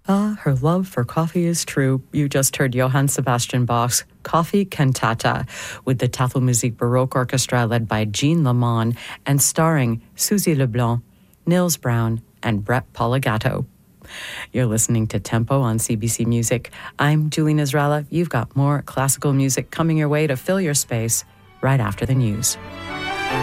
Ah, her love for coffee is true. You just heard Johann Sebastian Bach's Coffee Cantata with the Tafelmusik Baroque Orchestra led by Jean Lamont and starring Suzy Leblanc, Nils Brown, and Brett Poligato. You're listening to Tempo on CBC Music. I'm Julie Nazralla. You've got more classical music coming your way to fill your space right after the news.